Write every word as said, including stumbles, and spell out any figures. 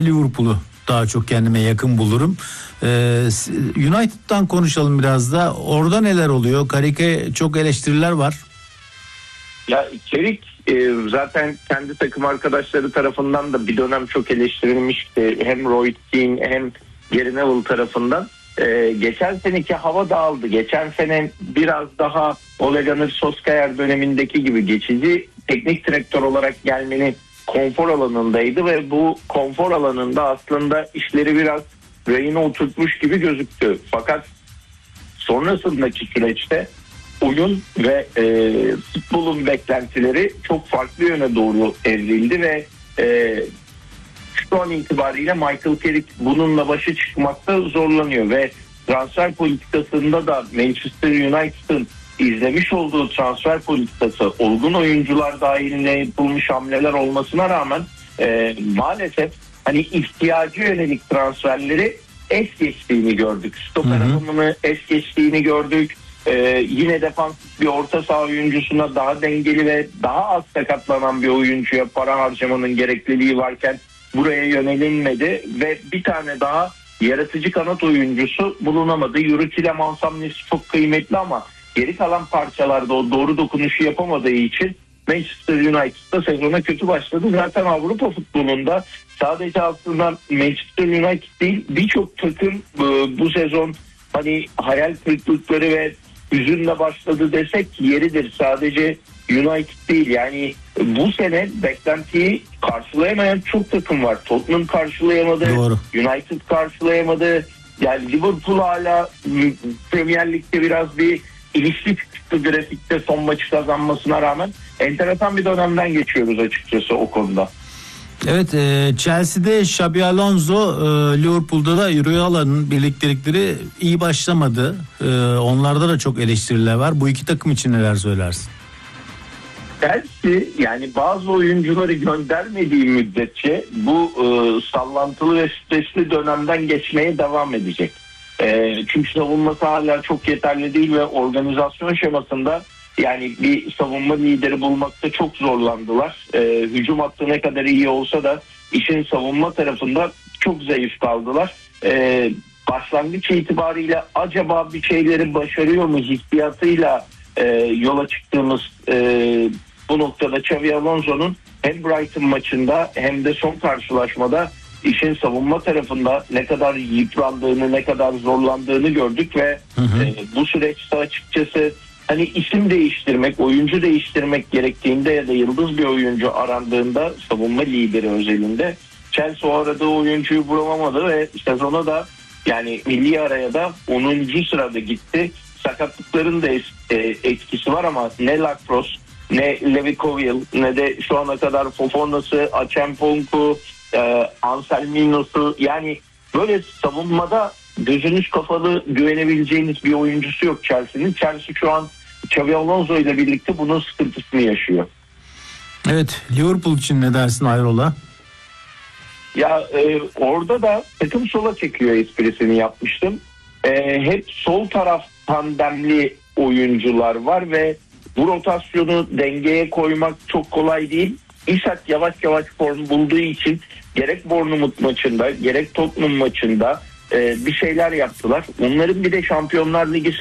Liverpool'u daha çok kendime yakın bulurum. Ee, United'dan konuşalım biraz da. Orada neler oluyor? Carrick'e çok eleştiriler var. Ya Carrick e, zaten kendi takım arkadaşları tarafından da bir dönem çok eleştirilmişti. Hem Roy Keane hem Gary Neville tarafından. E, geçen seneki hava dağıldı. Geçen sene biraz daha Ole Gunnar Solskjaer dönemindeki gibi geçici teknik direktör olarak gelmenin konfor alanındaydı ve bu konfor alanında aslında işleri biraz rayına oturtmuş gibi gözüktü. Fakat sonrasındaki süreçte oyun ve e, futbolun beklentileri çok farklı yöne doğru evrildi ve e, şu an itibariyle Michael Carrick bununla başa çıkmakta zorlanıyor ve transfer politikasında da Manchester United'ın izlemiş olduğu transfer politikası olgun oyuncular dahilinde yapılmış hamleler olmasına rağmen e, maalesef hani ihtiyacı yönelik transferleri es geçtiğini gördük. Stoper alımını es geçtiğini gördük. Ee, yine defansif bir orta saha oyuncusuna daha dengeli ve daha az sakatlanan bir oyuncuya para harcamanın gerekliliği varken buraya yönelinmedi ve bir tane daha yaratıcı kanat oyuncusu bulunamadı. Yuri Tielemans hamlesi çok kıymetli ama geri kalan parçalarda o doğru dokunuşu yapamadığı için Manchester United'da sezona kötü başladı. Zaten Avrupa futbolunda sadece aslında Manchester United değil birçok takım bu sezon hani hayal kırıklıkları ve hüzünle başladı desek yeridir. Sadece United değil, yani bu sene beklentiyi karşılayamayan çok takım var. Tottenham karşılayamadı, Doğru. United karşılayamadı. Yani Liverpool hala Premier Lig'de biraz bir ilişki çıktı grafikte son maçı kazanmasına rağmen. Enteresan bir dönemden geçiyoruz açıkçası o konuda. Evet, e, Chelsea'de Xabi Alonso, e, Liverpool'da da Euro'ların birliktelikleri iyi başlamadı. E, onlarda da çok eleştiriler var. Bu iki takım için neler söylersin? Chelsea yani bazı oyuncuları göndermediği müddetçe bu e, sallantılı ve stresli dönemden geçmeye devam edecek. E, çünkü savunması hala çok yeterli değil ve organizasyon şemasında yani bir savunma lideri bulmakta çok zorlandılar. E, hücum hattı ne kadar iyi olsa da işin savunma tarafında çok zayıf kaldılar. E, başlangıç itibariyle acaba bir şeyleri başarıyor mu hissiyatıyla e, yola çıktığımız e, bu noktada Xabi Alonso'nun hem Brighton maçında hem de son karşılaşmada işin savunma tarafında ne kadar yıprandığını, ne kadar zorlandığını gördük ve hı hı. E, bu süreçte açıkçası hani isim değiştirmek, oyuncu değiştirmek gerektiğinde ya da yıldız bir oyuncu arandığında savunma lideri özelinde Chelsea o aradığı oyuncuyu bulamadı ve sezona da yani milli araya da onuncu sırada gitti. Sakatlıkların da etkisi var ama ne Lacrosse, ne Levi Colwill, ne de şu ana kadar Fofona'sı, Achampong'u, e, Anselmi'no'su, yani böyle savunmada gözünüz kapalı güvenebileceğiniz bir oyuncusu yok Chelsea'nin. Chelsea şu an Xabi Alonso ile birlikte bunun sıkıntısını yaşıyor. Evet, Liverpool için ne dersin Ayrola? Ya e, orada da takım sola çekiyor esprisini yapmıştım. E, hep sol taraf tandemli oyuncular var ve bu rotasyonu dengeye koymak çok kolay değil. İshak yavaş yavaş form bulduğu için gerek Bournemouth maçında gerek Tottenham maçında e, bir şeyler yaptılar. Onların bir de Şampiyonlar Ligi